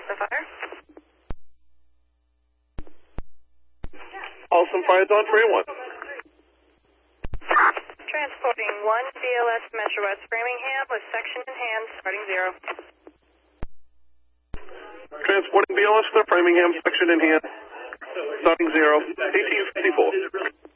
Alston Fire. Alston Fire, Dawn 3-1. Transporting 1 BLS Metro West Framingham with section in hand, starting 0. Transporting BLS to Framingham, section in hand, starting 0, 1854.